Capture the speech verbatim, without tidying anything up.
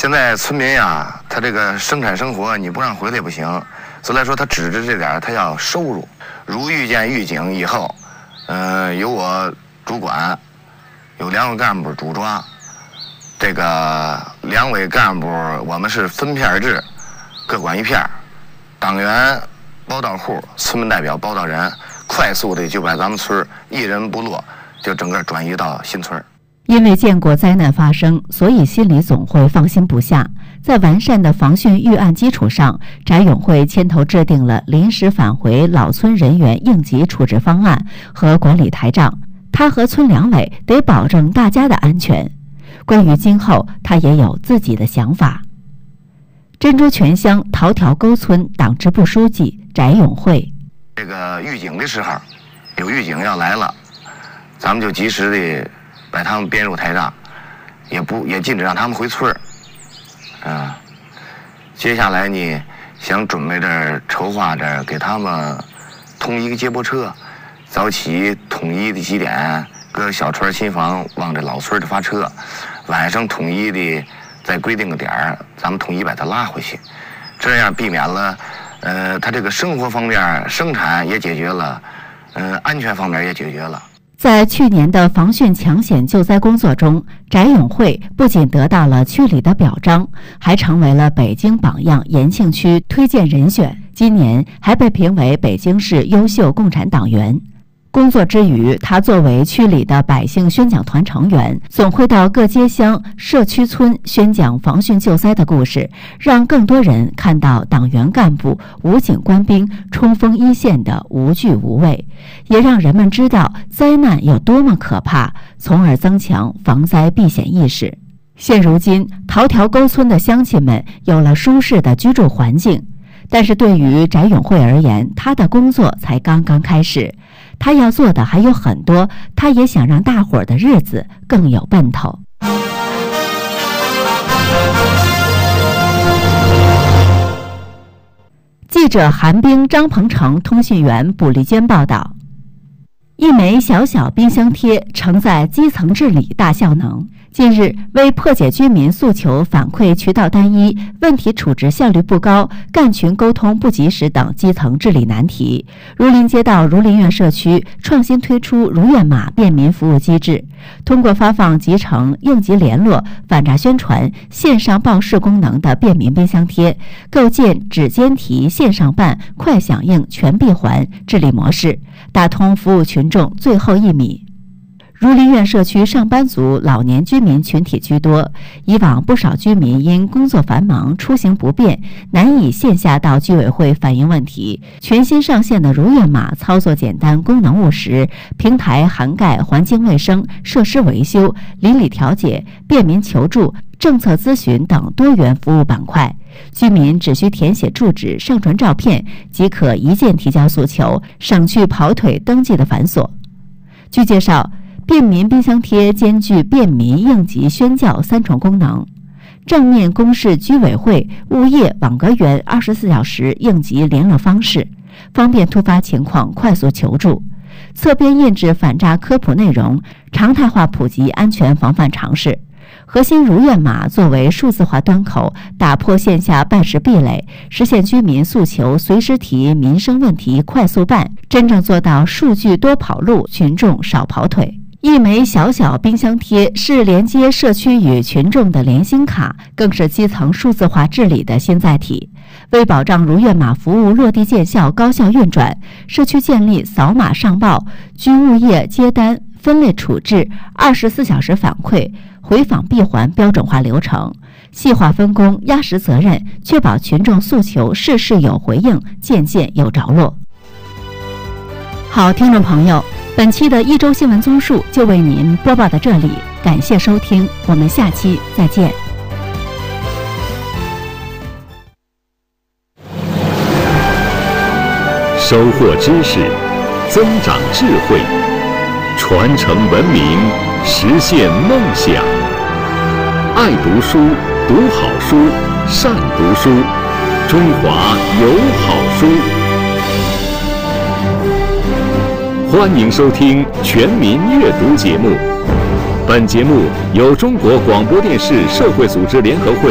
现在村民呀，他这个生产生活你不让回来不行，所以来说他指着这点他要收入。如遇见狱警以后，呃，由我主管，有两位干部主抓。这个两位干部我们是分片制，各管一片，党员报道户，村民代表报道人，快速的就把咱们村一人不落，就整个转移到新村。 因为见过灾难发生，所以心里总会放心不下。在完善的防汛预案基础上，翟永会牵头制定了临时返回老村人员应急处置方案和管理台账。他和村两委得保证大家的安全。关于今后，他也有自己的想法。珍珠泉乡桃条沟村党支部书记翟永会： 这个预警的时候，有预警要来了，咱们就及时的把他们编入台账，也不也禁止让他们回村儿。啊，接下来呢，想准备着筹划着给他们统一个接驳车，早起统一的几点，搁小村新房往这老村的发车，晚上统一的再规定个点儿，咱们统一把它拉回去，这样避免了，呃，他这个生活方面生产也解决了，呃，安全方面也解决了。 在去年的防汛抢险救灾工作中，翟永会不仅得到了区里的表彰，还成为了北京榜样延庆区推荐人选。今年还被评为北京市优秀共产党员。工作之余，他作为区里的百姓宣讲团成员，总会到各街乡、社区村宣讲防汛救灾的故事，让更多人看到党员干部、武警官兵冲锋一线的无惧无畏，也让人们知道灾难有多么可怕，从而增强防灾避险意识。现如今，桃条沟村的乡亲们有了舒适的居住环境，但是对于翟永会而言，他的工作才刚刚开始。他要做的还有很多，他也想让大伙儿的日子更有奔头。记者韩冰、张鹏程，通讯员卜丽娟报道。一枚小小冰箱贴承载基层治理大效能。近日，为破解居民诉求反馈渠道单一、问题处置效率不高、干群沟通不及时等基层治理难题，儒林街道儒林苑社区创新推出如愿码便民服务机制，通过发放集成、应急联络、反诈宣传、线上报事功能的便民冰箱贴，构建指尖提、线上办、快响应、全闭环治理模式，打通服务群众最后一米。儒林苑社区上班族、老年居民群体居多，以往不少居民因工作繁忙、出行不便，难以线下到居委会反映问题。全新上线的如愿码操作简单、功能务实，平台涵盖环境卫生、设施维修、邻里调解、便民求助、政策咨询等多元服务板块。居民只需填写住址、上传照片，即可一键提交诉求，省去跑腿登记的繁琐。据介绍，便民冰箱贴兼具便民应急宣教三重功能，正面公示居委会、物业、网格员二十四小时应急联络方式，方便突发情况快速求助；侧边印制反诈科普内容，常态化普及安全防范常识。核心如愿码作为数字化端口，打破线下办事壁垒，实现居民诉求随时提、民生问题快速办，真正做到数据多跑路，群众少跑腿。一枚小小冰箱贴是连接社区与群众的联心卡，更是基层数字化治理的新载体。为保障如愿码服务落地见效、高效运转，社区建立扫码上报、居物业接单、分类处置、二十四小时反馈、回访闭环标准化流程，细化分工、压实责任，确保群众诉求事事有回应，件件有着落。好，听众朋友，本期的一周新闻综述就为您播报到这里，感谢收听，我们下期再见。 收获知识，增长智慧，传承文明，实现梦想。爱读书，读好书，善读书，中华有好书。欢迎收听全民阅读节目。本节目由中国广播电视社会组织联合会